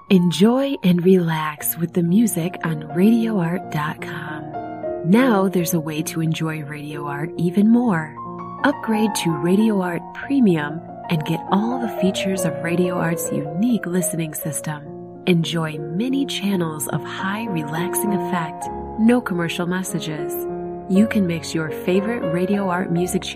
Enjoy and relax with the music on RadioArt.com. Now there's a way to enjoy Radio Art even more. Upgrade to Radio Art Premium and get all the features of Radio Art's unique listening system. Enjoy many channels of high relaxing effect, no commercial messages. You can mix your favorite Radio Art music